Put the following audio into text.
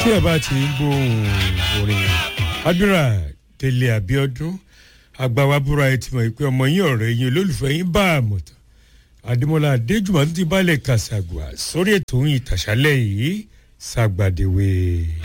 tí ẹ bá ti ń gbóhùn orin àdúrà Délé Abíọ́dún agbáwábúra ẹ ti mọ̀ pé ọmọ yín ọ̀rẹ́ yín olólùfẹ́ yín bá àmọ̀tàn Adémọ́lá Adéjùmọ̀ ti balẹ̀ kàṣàgbà sórí ètò yìí tàṣálẹ̀ yìí ṣàgbàdéwé.